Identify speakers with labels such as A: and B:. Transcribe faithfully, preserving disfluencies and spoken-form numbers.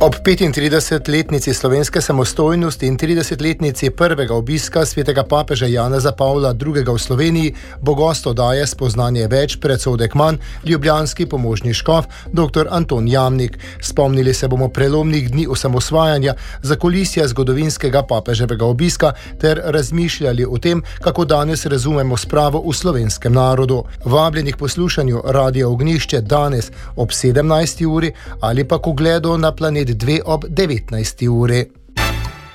A: Ob petintridesetletnici slovenske samostojnosti in tridesetletnici prvega obiska svetega papeža Janeza Pavla drugega. v Sloveniji bo gost oddaje Spoznanje več, predsodek manj, ljubljanski pomožni škof dr. Anton Jamnik. Spomnili se bomo prelomnih dni osamosvajanja, zakulisja zgodovinskega papeževega obiska ter razmišljali o tem, kako danes razumemo spravo v slovenskem narodu. Vabljenih poslušanju Radia Ognjišče danes ob sedemnajsti uri ali pa k ogledu na Planet dve ob devetnajsti uri.